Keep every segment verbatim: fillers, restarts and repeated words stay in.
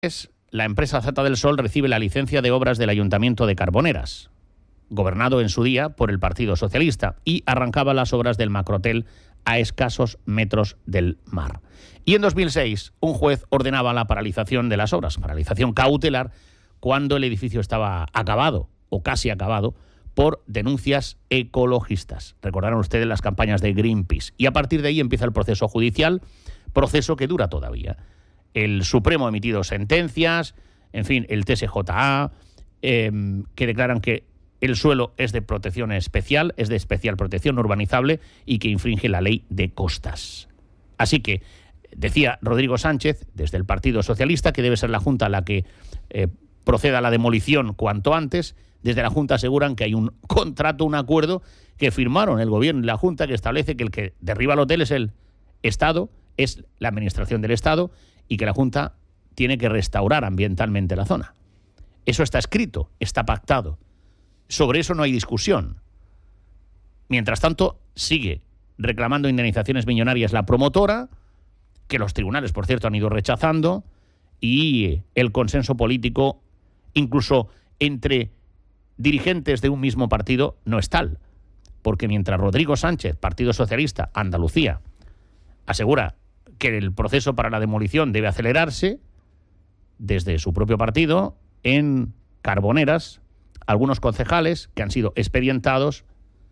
La empresa Zata del Sol recibe la licencia de obras del Ayuntamiento de Carboneras, gobernado en su día por el Partido Socialista, y arrancaba las obras del macrohotel a escasos metros del mar. Y en dos mil seis, un juez ordenaba la paralización de las obras, paralización cautelar, cuando el edificio estaba acabado, o casi acabado, por denuncias ecologistas. Recordaron ustedes las campañas de Greenpeace. Y a partir de ahí empieza el proceso judicial, proceso que dura todavía. El Supremo ha emitido sentencias, en fin, el T S J A, eh, que declaran que el suelo es de protección especial, es de especial protección urbanizable y que infringe la ley de costas. Así que decía Rodrigo Sánchez, desde el Partido Socialista, que debe ser la Junta la que eh, proceda a la demolición cuanto antes. Desde la Junta aseguran que hay un contrato, un acuerdo que firmaron el Gobierno y la Junta, que establece que el que derriba el hotel es el Estado, es la Administración del Estado, y que la Junta tiene que restaurar ambientalmente la zona. Eso está escrito, está pactado. Sobre eso no hay discusión. Mientras tanto, sigue reclamando indemnizaciones millonarias la promotora, que los tribunales, por cierto, han ido rechazando, y el consenso político, incluso entre dirigentes de un mismo partido, no es tal. Porque mientras Rodrigo Sánchez, Partido Socialista, Andalucía, asegura que el proceso para la demolición debe acelerarse, desde su propio partido, en Carboneras, algunos concejales que han sido expedientados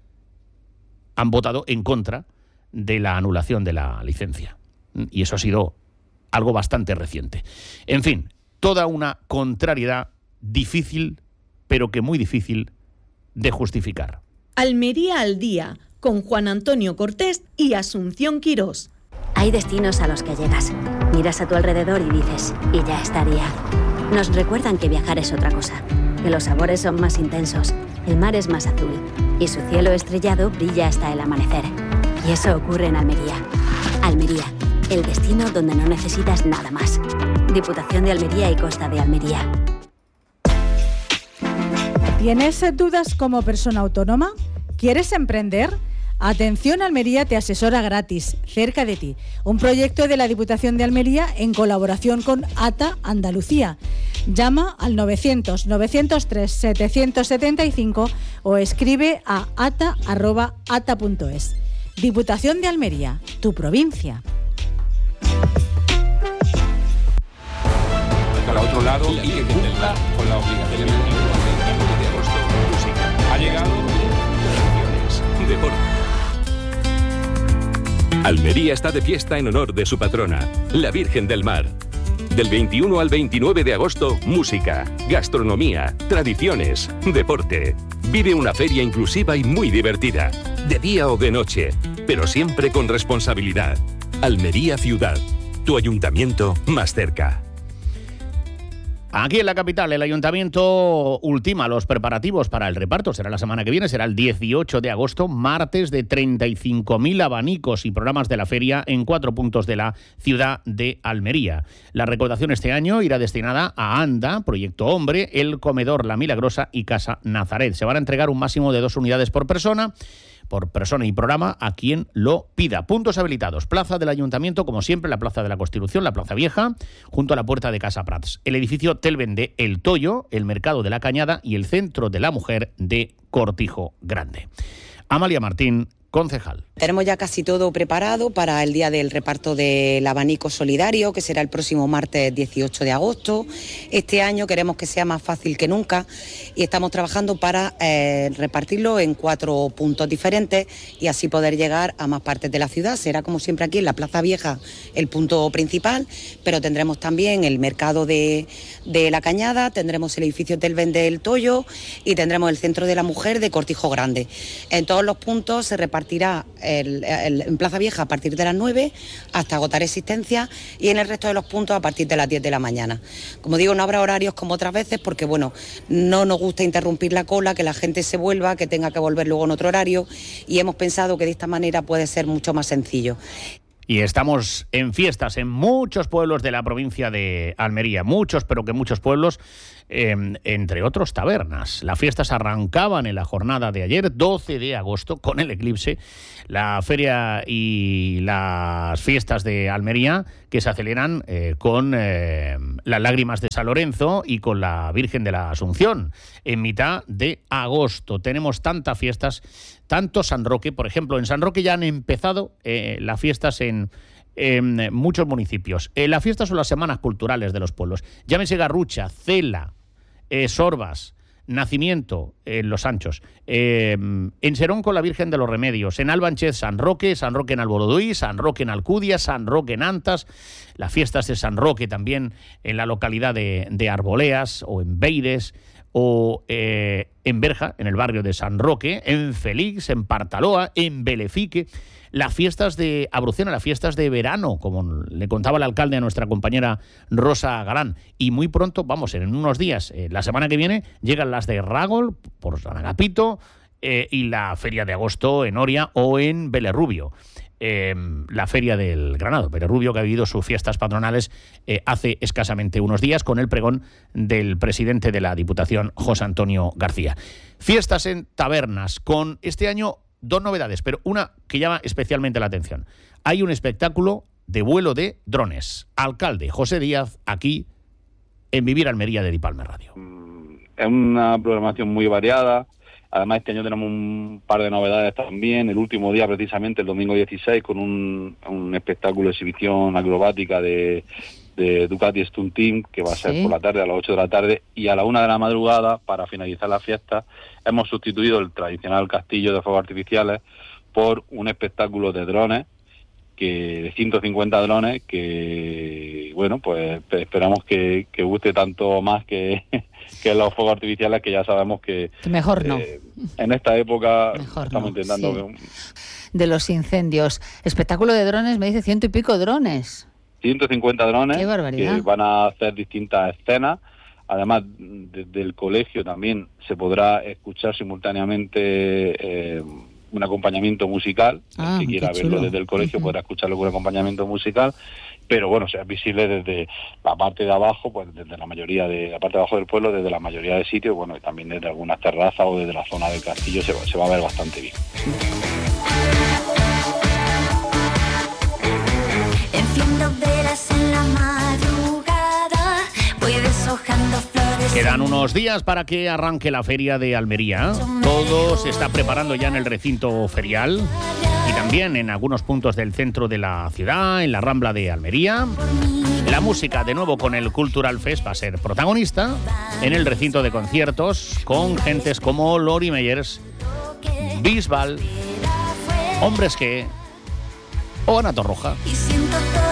han votado en contra de la anulación de la licencia. Y eso ha sido algo bastante reciente. En fin, toda una contrariedad difícil, pero que muy difícil de justificar. Almería al día, con Juan Antonio Cortés y Asunción Quirós. Hay destinos a los que llegas, miras a tu alrededor y dices, y ya estaría. Nos recuerdan que viajar es otra cosa, que los sabores son más intensos, el mar es más azul y su cielo estrellado brilla hasta el amanecer. Y eso ocurre en Almería. Almería, el destino donde no necesitas nada más. Diputación de Almería y Costa de Almería. ¿Tienes dudas como persona autónoma? ¿Quieres emprender? Atención Almería te asesora gratis, cerca de ti. Un proyecto de la Diputación de Almería en colaboración con A T A Andalucía. Llama al novecientos, novecientos tres, setecientos setenta y cinco o escribe a ata arroba ata punto es. Diputación de Almería, tu provincia. Para otro lado, y que cumpla con la obligación de agosto. Ha llegado Deporte. Almería está de fiesta en honor de su patrona, la Virgen del Mar. Del veintiuno al veintinueve de agosto, música, gastronomía, tradiciones, deporte. Vive una feria inclusiva y muy divertida, de día o de noche, pero siempre con responsabilidad. Almería Ciudad, tu ayuntamiento más cerca. Aquí en la capital, el Ayuntamiento ultima los preparativos para el reparto. Será la semana que viene, será el dieciocho de agosto, martes, de treinta y cinco mil abanicos y programas de la feria en cuatro puntos de la ciudad de Almería. La recaudación este año irá destinada a ANDA, Proyecto Hombre, El Comedor La Milagrosa y Casa Nazaret. Se van a entregar un máximo de dos unidades por persona. por persona y programa a quien lo pida. Puntos habilitados: Plaza del Ayuntamiento, como siempre, la Plaza de la Constitución, la Plaza Vieja, junto a la Puerta de Casa Prats, el edificio Telven de El Toyo, el Mercado de la Cañada y el Centro de la Mujer de Cortijo Grande. Amalia Martín, concejal. Tenemos ya casi todo preparado para el día del reparto del abanico solidario, que será el próximo martes dieciocho de agosto. Este año queremos que sea más fácil que nunca y estamos trabajando para eh, repartirlo en cuatro puntos diferentes y así poder llegar a más partes de la ciudad. Será como siempre aquí en la Plaza Vieja el punto principal, pero tendremos también el Mercado de, de la Cañada, tendremos el edificio del Vende del Toyo y tendremos el Centro de la Mujer de Cortijo Grande. En todos los puntos se repartirá El, el, en Plaza Vieja a partir de las nueve hasta agotar existencia y en el resto de los puntos a partir de las diez de la mañana. Como digo, no habrá horarios como otras veces porque, bueno, no nos gusta interrumpir la cola, que la gente se vuelva, que tenga que volver luego en otro horario y hemos pensado que de esta manera puede ser mucho más sencillo. Y estamos en fiestas en muchos pueblos de la provincia de Almería, muchos, pero que muchos pueblos, eh, entre otros tabernas. Las fiestas arrancaban en la jornada de ayer, doce de agosto, con el eclipse. La feria y las fiestas de Almería, que se aceleran eh, con eh, las lágrimas de San Lorenzo y con la Virgen de la Asunción en mitad de agosto. Tenemos tantas fiestas, tanto San Roque, por ejemplo, en San Roque ya han empezado eh, las fiestas en, en muchos municipios. Eh, las fiestas son las semanas culturales de los pueblos. Llámese Garrucha, Cela, eh, Sorbas, Nacimiento, en eh, Los Sanchos, eh, en Serón con la Virgen de los Remedios, en Albanchez, San Roque, San Roque en Alboroduy, San Roque en Alcudia, San Roque en Antas, las fiestas de San Roque también en la localidad de, de Arboleas o en Beires, o eh, en Berja, en el barrio de San Roque, en Felix, en Partaloa, en Belefique, las fiestas de Abrucena, las fiestas de verano, como le contaba el alcalde a nuestra compañera Rosa Galán. Y muy pronto, vamos, en unos días, eh, la semana que viene, llegan las de Ragol, por San Agapito, eh, y la feria de agosto en Oria o en Belerrubio. Eh, la feria del Granado, Belerrubio, que ha vivido sus fiestas patronales eh, hace escasamente unos días con el pregón del presidente de la Diputación, José Antonio García. Fiestas en tabernas, con este año dos novedades, pero una que llama especialmente la atención. Hay un espectáculo de vuelo de drones. Alcalde José Díaz, aquí en Vivir Almería de Di Palme Radio. Es una programación muy variada. Además, este año tenemos un par de novedades también. El último día, precisamente, el domingo dieciséis, con un, un espectáculo de exhibición acrobática de, de Ducati Stunt Team, que va a ser sí. por la tarde, a las ocho de la tarde, y a la una de la madrugada, para finalizar la fiesta, hemos sustituido el tradicional castillo de fuegos artificiales por un espectáculo de drones, que de ciento cincuenta drones, que, bueno, pues esperamos que, que guste tanto más que... que los fuegos artificiales, que ya sabemos que... que mejor no. Eh, en esta época mejor estamos no, intentando... Sí. De los incendios. Espectáculo de drones, me dice ciento y pico drones. ciento cincuenta drones. Qué barbaridad. Que van a hacer distintas escenas. Además, desde el colegio también se podrá escuchar simultáneamente eh, un acompañamiento musical. Ah, el que quiera verlo chulo. Desde el colegio uh-huh. podrá escucharlo con acompañamiento musical. Pero bueno, o sea, es visible desde la parte de abajo, pues desde la mayoría de la parte de abajo del pueblo, desde la mayoría de sitios, bueno, y también desde algunas terrazas o desde la zona del castillo se va, se va a ver bastante bien. Enciendo velas en la madrugada, voy deshojando flores. Quedan unos días para que arranque la feria de Almería. Todo se está preparando ya en el recinto ferial. Y también en algunos puntos del centro de la ciudad, en la Rambla de Almería. La música, de nuevo con el Cultural Fest, va a ser protagonista en el recinto de conciertos con gentes como Lori Meyers, Bisbal, Hombres G o Ana Torroja.